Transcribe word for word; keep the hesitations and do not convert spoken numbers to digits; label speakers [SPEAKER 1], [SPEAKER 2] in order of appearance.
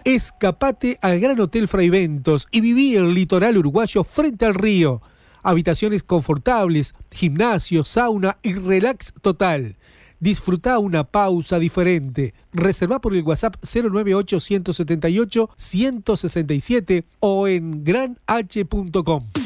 [SPEAKER 1] Escapate al Gran Hotel Fraiventos y viví el litoral uruguayo frente al río. Habitaciones confortables, gimnasio, sauna y relax total. Disfruta una pausa diferente. Reserva por el WhatsApp cero nueve ocho, uno siete ocho, uno seis siete o en gran h punto com.